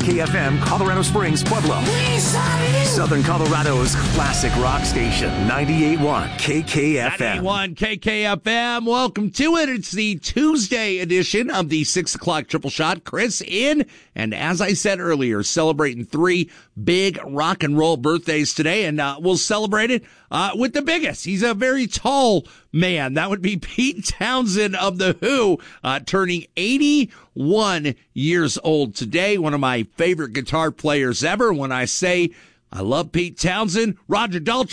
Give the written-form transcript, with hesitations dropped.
KKFM, Colorado Springs, Pueblo. Southern Colorado's classic rock station, 98.1 KKFM. 98.1 KKFM. Welcome to it. It's the Tuesday edition of the 6 o'clock Triple Shot. Chris in, and as I said earlier, celebrating 3 big rock and roll birthdays today, and we'll celebrate it with the biggest. He's a very tall man. That would be Pete Townshend of The Who, turning 81 years old today. One of my favorite guitar players ever. When I say I love Pete Townshend, Roger Daltrey